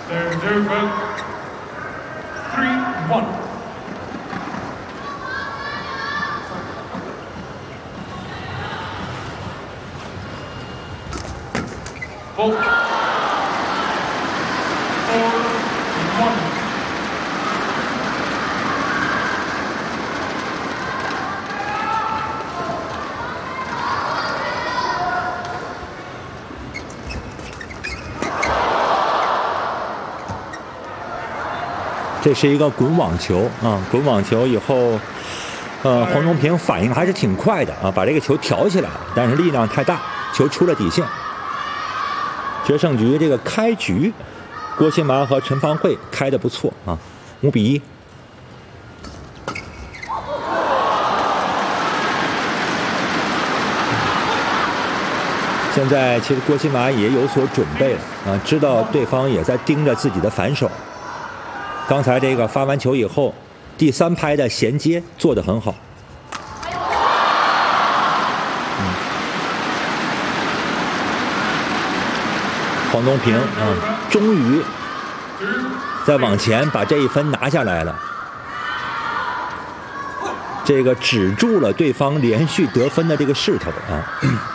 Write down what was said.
There's over 3-1. Fault. 4-1. 这是一个滚网球啊，滚网球以后，黄东萍反应还是挺快的啊，把这个球挑起来了，但是力量太大，球出了底线。决胜局这个开局，郭沁麻和陈芳慧开得不错啊，5-1。现在其实郭沁麻也有所准备了啊，知道对方也在盯着自己的反手。刚才这个发完球以后，第3拍的衔接做得很好。黄东萍终于再往前把这一分拿下来了，这个止住了对方连续得分的这个势头啊。